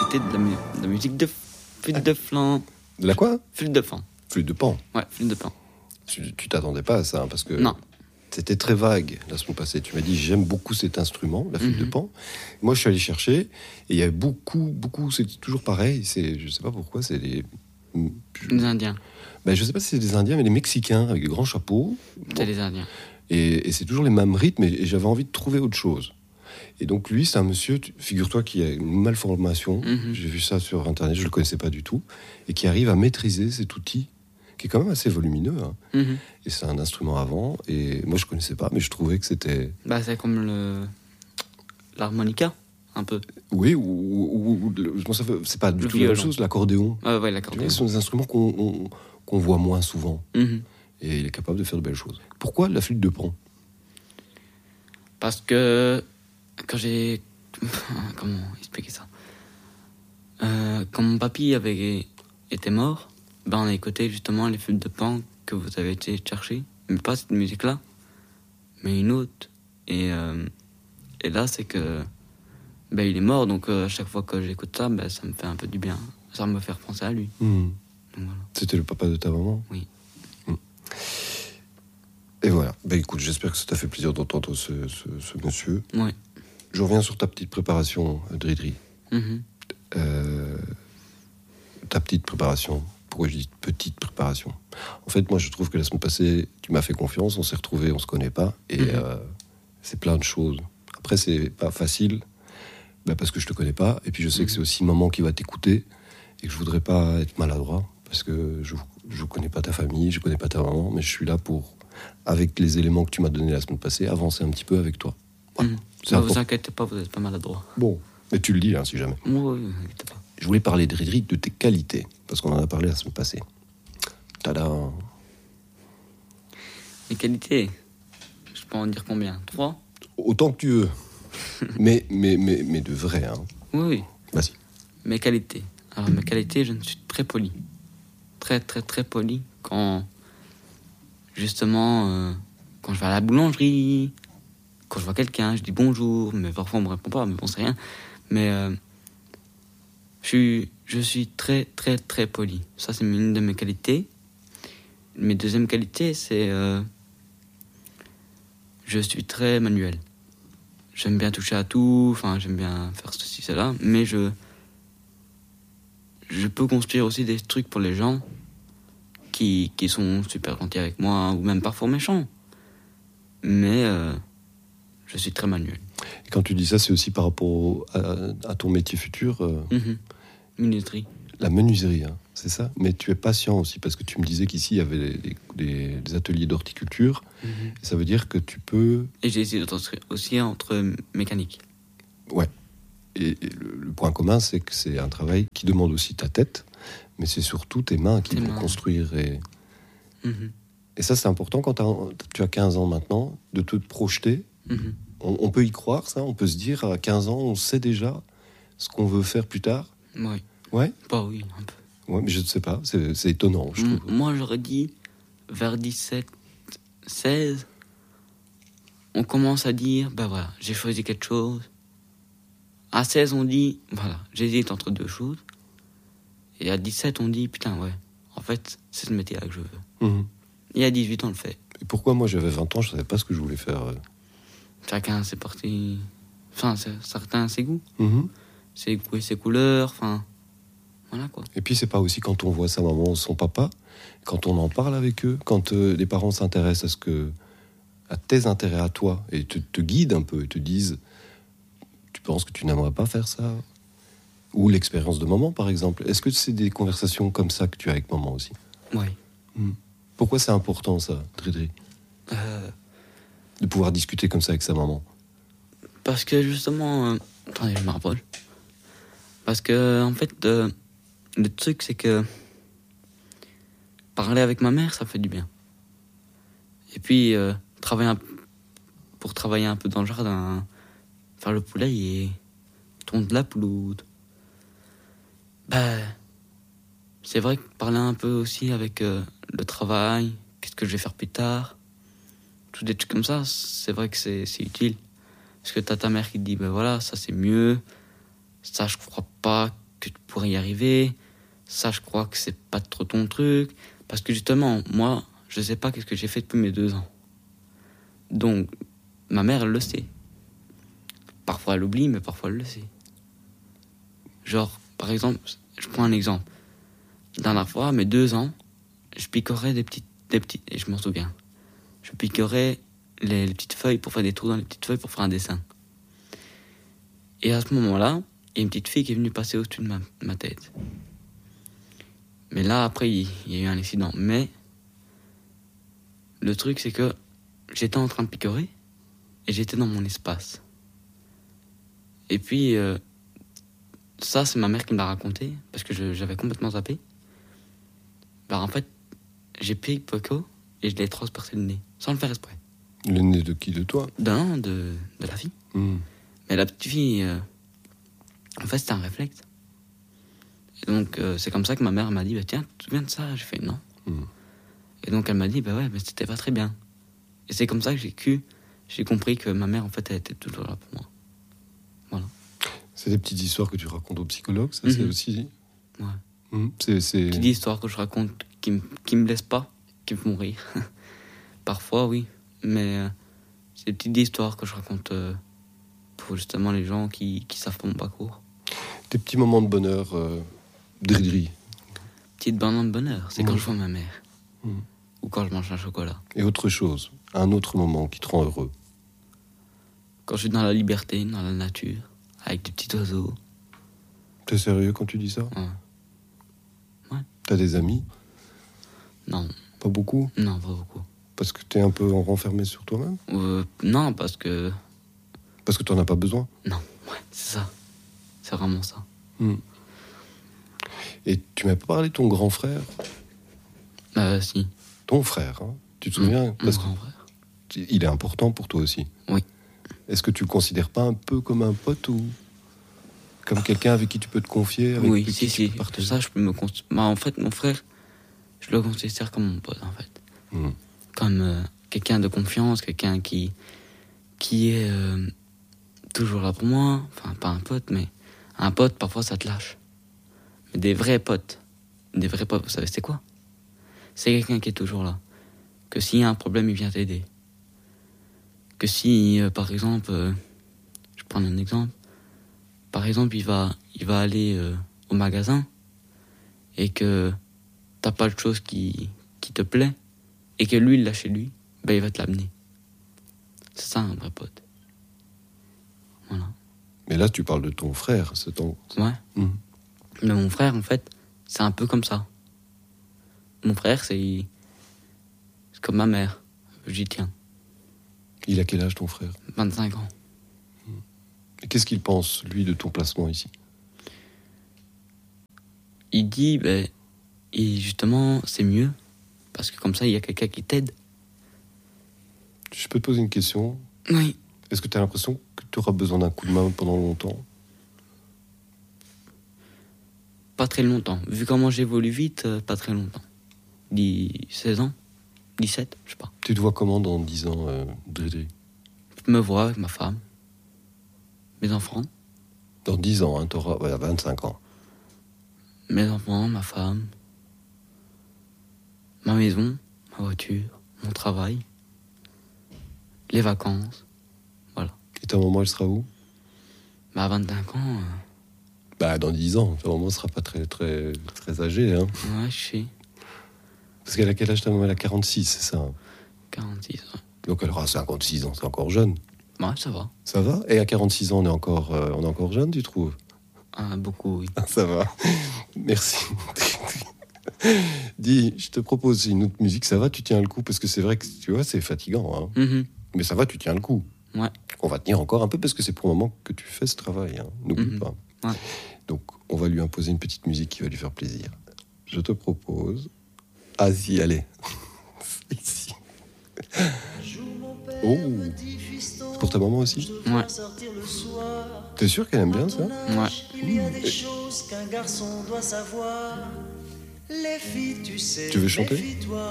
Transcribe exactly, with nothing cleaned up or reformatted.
c'était de la, mu- de la musique de flûte de flan. De la quoi? Flûte de pan. Flûte de pan. Ouais, flûte de pan. Tu, tu t'attendais pas à ça, hein, parce que Non. c'était très vague la semaine passée. Tu m'as dit j'aime beaucoup cet instrument, la flûte Mhm. de pan. Moi, je suis allé chercher et il y avait beaucoup, beaucoup. C'est toujours pareil. C'est, je sais pas pourquoi, c'est les. Les Indiens. Ben, je sais pas si c'est des Indiens, mais des Mexicains avec des grands chapeaux. C'est les Indiens. Et, et c'est toujours les mêmes rythmes. Et, et j'avais envie de trouver autre chose. Et donc lui, c'est un monsieur, tu- figure-toi, qui a une malformation. Mhm. J'ai vu ça sur Internet, je le connaissais pas du tout, et qui arrive à maîtriser cet outil, qui est quand même assez volumineux. Hein. Mhm. Et c'est un instrument avant. Et moi, je connaissais pas, mais je trouvais que c'était. Bah, c'est comme le... l'harmonica, un peu. Oui, ou, ou- ou- le- bon, ça fait- c'est pas du Le tout la même violon. chose. L'accordéon. Ouais, ouais, Tu vois, l'accordéon. ce sont des instruments qu'on on- qu'on voit moins souvent. Mhm. Et il est capable de faire de belles choses. Pourquoi la flûte de pan? Parce que quand j'ai... Comment expliquer ça euh, Quand mon papy avait été mort, ben on a écouté justement les flûtes de pan que vous avez été chercher. Mais pas cette musique-là, mais une autre. Et, euh, et là, c'est que... Ben, il est mort, donc euh, à chaque fois que j'écoute ça, ben, ça me fait un peu du bien. Ça me fait penser à lui. Hmm. Donc, voilà. C'était le papa de ta maman? Oui. Hmm. Et voilà. Ben, écoute, j'espère que ça t'a fait plaisir d'entendre ce, ce, ce monsieur. Ouais. Je reviens sur ta petite préparation, Dridri. Mhm. Euh, ta petite préparation. Pourquoi je dis petite préparation? En fait, moi, je trouve que la semaine passée, tu m'as fait confiance, on s'est retrouvés, on se connaît pas, et Mhm. euh, c'est plein de choses. Après, c'est pas facile, bah, parce que je te connais pas, et puis je sais Mhm. que c'est aussi maman qui va t'écouter, et que je voudrais pas être maladroit, parce que je je connais pas ta famille, je connais pas ta maman, mais je suis là pour, avec les éléments que tu m'as donnés la semaine passée, avancer un petit peu avec toi. Voilà. Mhm. C'est Ne important. vous inquiétez pas, vous n'êtes pas maladroit. Bon, mais tu le dis, hein, si jamais. Oui, oui, vous inquiétez pas. Je voulais parler, Dridri, de tes qualités, parce qu'on en a parlé la semaine passée. Tada. Les qualités, je peux en dire combien? Trois? Autant que tu veux. mais, mais, mais, mais de vrai, hein. Oui, oui. Vas-y. Mes qualités. Alors, mes qualités, je suis très poli. Très, très, très poli. Quand, justement, euh, quand je vais à la boulangerie, quand je vois quelqu'un, je dis bonjour, mais parfois on me répond pas, mais bon, c'est rien. Mais euh, je, suis, je suis très, très, très poli. Ça, c'est une de mes qualités. Mes deuxièmes qualités, c'est... Euh, je suis très manuel. J'aime bien toucher à tout, enfin, j'aime bien faire ceci, cela, mais je... Je peux construire aussi des trucs pour les gens qui, qui sont super gentils avec moi, ou même parfois méchants. Mais euh, je suis très manuel. Et quand tu dis ça, c'est aussi par rapport au- à, à ton métier futur, euh, Mhm. Menuiserie. la menuiserie, hein, c'est ça? Mais tu es patient aussi, parce que tu me disais qu'ici, il y avait des, des- des ateliers d'horticulture. Mhm. Et ça veut dire que tu peux... Et j'ai essayé d'être aussi entre mécanique. Ouais. Et, et le, le point commun, c'est que c'est un travail qui demande aussi ta tête, mais c'est surtout tes mains qui Tes vont mains. construire. Et, Mhm. et ça, c'est important quand t'as- tu as quinze ans maintenant, de te projeter. Mhm. On, on peut y croire, ça. On peut se dire, à quinze ans, on sait déjà ce qu'on veut faire plus tard. Oui. Ouais, Bah oui, un peu. ouais, mais je ne sais pas. C'est, c'est étonnant, je M- trouve. Moi, j'aurais dit vers dix-sept, seize, on commence à dire, bah voilà, j'ai choisi quelque chose. À seize, on dit, voilà, j'hésite entre deux choses. Et à dix-sept, on dit, putain, ouais, en fait, c'est ce métier-là que je veux. Mhm. Et à dix-huit, on le fait. Et pourquoi moi, j'avais vingt ans, je ne savais pas ce que je voulais faire. euh. Chacun ses parties. Enfin, c'est- certains ses goûts, Mhm. ses goûts et ses couleurs, enfin. Voilà quoi. Et puis, c'est pas aussi quand on voit sa maman ou son papa, quand on en parle avec eux, quand euh, les parents s'intéressent à ce que, à tes intérêts à toi, et te, te guident un peu, et te disent, tu penses que tu n'aimerais pas faire ça? Ou l'expérience de maman, par exemple. Est-ce que c'est des conversations comme ça que tu as avec maman aussi? Oui. Pourquoi c'est important, ça, Dridri, Euh, de pouvoir discuter comme ça avec sa maman? parce que justement. euh, Attendez, je me rapproche. Parce que, en fait, euh, le truc, c'est que. Parler avec ma mère, ça fait du bien. Et puis, euh, travailler un... pour travailler un peu dans le jardin, faire le poulailler, tondre la pelouse. Ben, c'est vrai que parler un peu aussi avec euh, le travail, qu'est-ce que je vais faire plus tard, tous des trucs comme ça, c'est vrai que c'est, c'est utile. Parce que t'as ta mère qui te dit, ben voilà, ça c'est mieux, ça je crois pas que pourrais y arriver. Ça, je crois que c'est pas trop ton truc. Parce que justement, moi, je sais pas qu'est-ce que j'ai fait depuis mes deux ans. Donc, ma mère, elle le sait. Parfois, elle oublie, mais parfois, elle le sait. Genre, par exemple, je prends un exemple. La dernière fois, à mes deux ans, je picorais des petites, des petites, et je m'en souviens. Je picorais les, les petites feuilles pour faire des trous dans les petites feuilles pour faire un dessin. Et à ce moment-là, il y a une petite fille qui est venue passer au-dessus de ma, ma tête. Mais là, après, il, il y a eu un accident. Mais le truc, c'est que j'étais en train de picorer et j'étais dans mon espace. Et puis, euh, ça, c'est ma mère qui me l'a raconté parce que je, j'avais complètement zappé. Bah, en fait, j'ai pris le pico et je l'ai transpercé le nez, sans le faire exprès. Le nez de qui? De toi? D'un, de, de la fille. Mmh. Mais la petite fille, euh, en fait, c'était un réflexe. Et donc, euh, c'est comme ça que ma mère m'a dit, bah, tiens, tu te souviens de ça? J'ai fait non. Mmh. Et donc, elle m'a dit, bah ouais, mais c'était pas très bien. Et c'est comme ça que j'ai cu, j'ai compris que ma mère, en fait, elle était toujours là pour moi. Voilà. C'est des petites histoires que tu racontes aux psychologues, ça, Mmh. c'est aussi... Ouais. Mmh. C'est, c'est... Petites histoires que je raconte qui, m- qui me blessent pas, qui me font rire. Parfois, oui. Mais euh, c'est des petites histoires que je raconte euh, pour justement les gens qui, qui savent pas mon parcours. Des petits moments de bonheur, euh, dri-dri. Petite bande de bonheur, c'est Mmh. quand je vois ma mère. Mmh. Ou quand je mange un chocolat. Et autre chose, un autre moment qui te rend heureux. Quand je suis dans la liberté, dans la nature, avec des petits oiseaux. T'es sérieux quand tu dis ça? Ouais. Ouais. T'as des amis? Non, Pas beaucoup? non, pas beaucoup. Parce que t'es un peu renfermé sur toi-même? Euh, non, parce que... Parce que t'en as pas besoin? Non, ouais, c'est ça. C'est vraiment ça. Mmh. Et tu m'as pas parlé de ton grand frère? Euh, si. Ton frère, hein? Tu te souviens? Mon Parce grand frère. qu'il est important pour toi aussi. Oui. Est-ce que tu le considères pas un peu comme un pote ou comme quelqu'un avec qui tu peux te confier, avec Oui, qui si, tu si. peux partager? Ça, je peux me... Cons... Bah, en fait, mon frère, je le considère comme mon pote, en fait. Mmh. Comme euh, quelqu'un de confiance, quelqu'un qui... qui est euh, toujours là pour moi. Enfin, pas un pote, mais... Un pote, parfois, ça te lâche. Mais des vrais potes. Des vrais potes, vous savez, c'est quoi? C'est quelqu'un qui est toujours là. Que s'il y a un problème, il vient t'aider. Que si, euh, par exemple... euh, je prends un exemple. Par exemple, il va, il va aller euh, au magasin et que t'as pas de chose qui, qui te plaît et que lui, il l'a chez lui, ben il va te l'amener. C'est ça, un vrai pote. Voilà. Mais là, tu parles de ton frère, c'est ton... Ouais. Mmh. Mais mon frère, en fait, c'est un peu comme ça. Mon frère, c'est... c'est comme ma mère. J'y tiens. Il a quel âge, ton frère? vingt-cinq ans. Et qu'est-ce qu'il pense, lui, de ton placement ici? Il dit, ben, et justement, c'est mieux. Parce que comme ça, il y a quelqu'un qui t'aide. Je peux te poser une question? Oui. Est-ce que tu as l'impression que tu auras besoin d'un coup de main pendant longtemps? Pas très longtemps. Vu comment j'évolue vite, euh, pas très longtemps. Dix, seize ans, dix-sept, je sais pas. Tu te vois comment dans dix ans, euh, Dri-Dri? Je me vois avec ma femme, mes enfants, Dans dix ans, hein, tu auras ouais, vingt-cinq ans. mes enfants, ma femme, ma maison, ma voiture, mon travail, les vacances, voilà. Et ta maman, elle sera où? Bah, à vingt-cinq ans, euh, Bah, dans dix ans. Ta maman ne sera pas très, très, très âgée, hein. ouais, je sais, Parce qu'elle a quel âge, ta maman? Elle a quarante-six, c'est ça, hein. quarante-six, ouais. Donc elle aura cinquante-six ans, c'est encore jeune. Ouais, ça va. Ça va? Et à quarante-six ans, on est encore, euh, on est encore jeune, tu trouves? Ah, beaucoup, oui. Ça va. Merci. Dis, je te propose une autre musique, ça va, tu tiens le coup? Parce que c'est vrai que, tu vois, c'est fatigant, hein. Mhm. Mais ça va, tu tiens le coup. Ouais. On va tenir encore un peu parce que c'est pour le moment que tu fais ce travail, hein. N'oublie Mhm. pas. Ouais. Donc, on va lui imposer une petite musique qui va lui faire plaisir. Je te propose... Ah si, allez. Ici. Oh, c'est pour ta maman aussi? Ouais. T'es sûr qu'elle aime bien ça? Ouais. Il y a des choses qu'un garçon doit savoir. Les filles, tu sais. Tu veux les chanter? filles, toi,